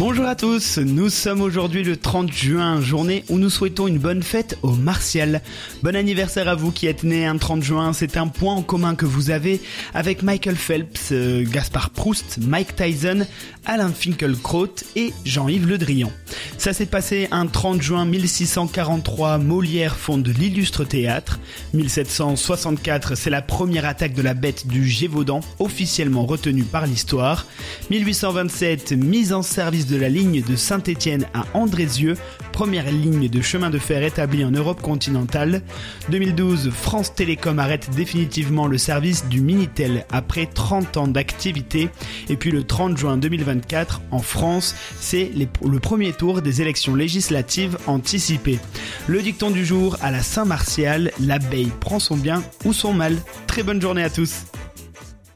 Bonjour à tous, nous sommes aujourd'hui le 30 juin, journée où nous souhaitons une bonne fête aux Martial. Bon anniversaire à vous qui êtes nés un 30 juin, c'est un point en commun que vous avez avec Michael Phelps, Gaspard Proust, Mike Tyson, Alain Finkielkraut et Jean-Yves Le Drian. Ça s'est passé un 30 juin 1643, Molière fonde l'illustre théâtre. 1764, c'est la première attaque de la bête du Gévaudan, officiellement retenue par l'histoire. 1827, mise en service de la ligne de Saint-Étienne à Andrézieux, première ligne de chemin de fer établie en Europe continentale. 2012, France Télécom arrête définitivement le service du Minitel après 30 ans d'activité. Et puis le 30 juin 2024, en France, c'est le premier tour des élections législatives anticipées. Le dicton du jour à la Saint-Martial, l'abeille prend son bien ou son mal. Très bonne journée à tous.